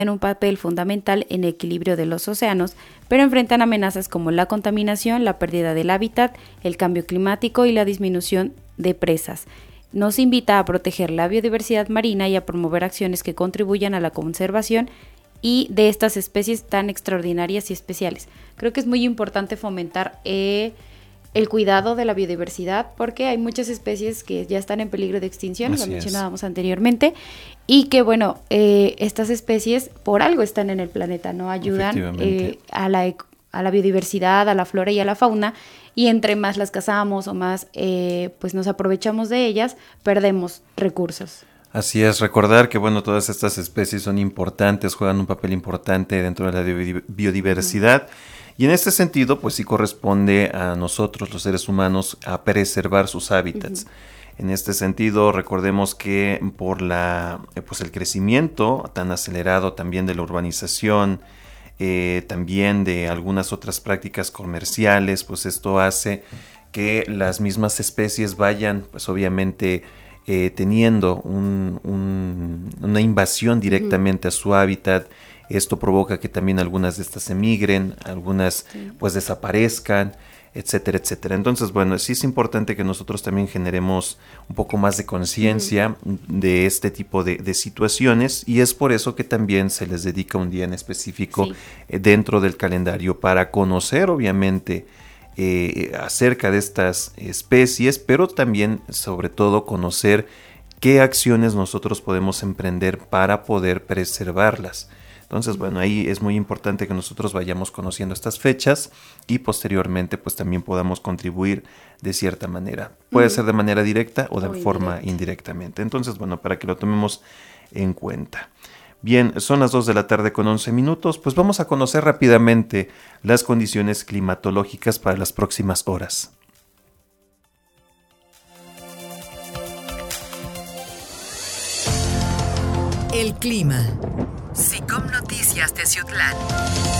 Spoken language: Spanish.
un papel fundamental en el equilibrio de los océanos, pero enfrentan amenazas como la contaminación, la pérdida del hábitat, el cambio climático y la disminución de presas. Nos invita a proteger la biodiversidad marina y a promover acciones que contribuyan a la conservación y de estas especies tan extraordinarias y especiales. Creo que es muy importante fomentar el cuidado de la biodiversidad, porque hay muchas especies que ya están en peligro de extinción, lo mencionábamos anteriormente, y que bueno, estas especies por algo están en el planeta, ¿no? Ayudan a la biodiversidad, a la flora y a la fauna, y entre más las cazamos o más pues nos aprovechamos de ellas, perdemos recursos. Así es, recordar que bueno, todas estas especies son importantes, juegan un papel importante dentro de la biodiversidad. Y en este sentido, pues sí corresponde a nosotros, los seres humanos, a preservar sus hábitats. En este sentido, recordemos que por pues el crecimiento tan acelerado también de la urbanización, también de algunas otras prácticas comerciales, pues esto hace que las mismas especies vayan, pues obviamente, teniendo una invasión directamente a su hábitat. Esto provoca que también algunas de estas emigren, algunas pues desaparezcan, etcétera, etcétera. Entonces, bueno, sí es importante que nosotros también generemos un poco más de conciencia de este tipo de situaciones, y es por eso que también se les dedica un día en específico dentro del calendario para conocer, obviamente, acerca de estas especies, pero también, sobre todo, conocer qué acciones nosotros podemos emprender para poder preservarlas. Entonces, bueno, ahí es muy importante que nosotros vayamos conociendo estas fechas y posteriormente pues también podamos contribuir de cierta manera. Puede ser de manera directa o de forma indirectamente. Entonces, bueno, para que lo tomemos en cuenta. Bien, son las 2 de la tarde con 11 minutos, pues vamos a conocer rápidamente las condiciones climatológicas para las próximas horas. El clima. SICOM Noticias Teciutlán.